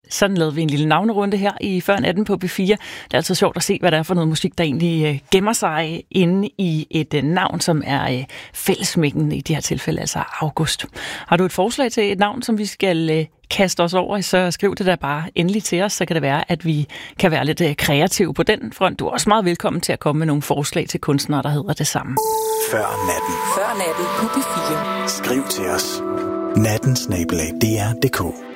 Sådan lavede vi en lille navnerunde her i Før Natten på B4. Det er altid sjovt at se, hvad der er for noget musik, der egentlig gemmer sig inde i et navn, som er fællesmængden i det her tilfælde, altså August. Har du et forslag til et navn, som vi skal kaste os over, så skriv det da bare endelig til os, så kan det være, at vi kan være lidt kreative på den front. Du er også meget velkommen til at komme med nogle forslag til kunstnere, der hedder det samme. Før Natten. Før Natten på B4. Skriv til os. natten@dr.dk